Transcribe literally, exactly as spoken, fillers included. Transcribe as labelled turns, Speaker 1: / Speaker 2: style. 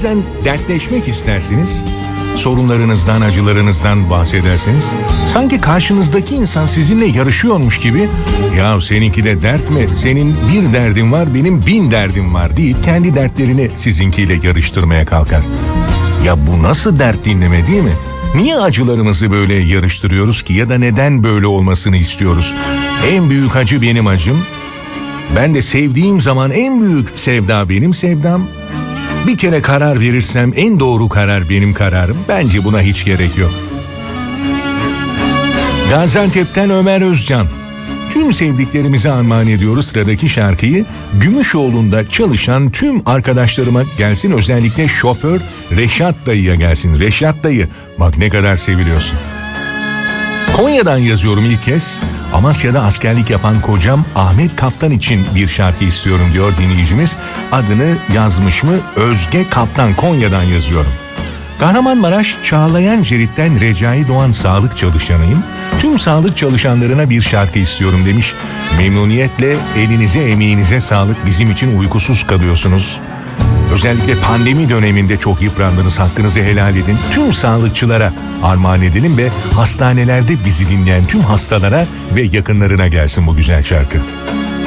Speaker 1: bazen dertleşmek istersiniz, sorunlarınızdan, acılarınızdan bahsedersiniz. Sanki karşınızdaki insan sizinle yarışıyormuş gibi, ya seninki de dert mi, senin bir derdin var, benim bin derdim var deyip kendi dertlerini sizinkiyle yarıştırmaya kalkar. Ya bu nasıl dert dinleme değil mi? Niye acılarımızı böyle yarıştırıyoruz ki, ya da neden böyle olmasını istiyoruz? En büyük acı benim acım. Ben de sevdiğim zaman en büyük sevda benim sevdam. Bir kere karar verirsem en doğru karar benim kararım. Bence buna hiç gerek yok. Gaziantep'ten Ömer Özcan. Tüm sevdiklerimize armağan ediyoruz sıradaki şarkıyı. Gümüşoğlu'nda çalışan tüm arkadaşlarıma gelsin, özellikle şoför Reşat dayıya gelsin. Reşat dayı, bak ne kadar seviliyorsun. Konya'dan yazıyorum ilk kez. Amasya'da askerlik yapan kocam Ahmet Kaptan için bir şarkı istiyorum diyor dinleyicimiz. Adını yazmış mı? Özge Kaptan, Konya'dan yazıyorum. Kahramanmaraş Çağlayan Cerit'ten Recai Doğan sağlık çalışanıyım. Tüm sağlık çalışanlarına bir şarkı istiyorum demiş. Memnuniyetle, elinize emeğinize sağlık, bizim için uykusuz kalıyorsunuz. Özellikle pandemi döneminde çok yıprandınız, hakkınızı helal edin. Tüm sağlıkçılara armağan edelim ve hastanelerde bizi dinleyen tüm hastalara ve yakınlarına gelsin bu güzel şarkı.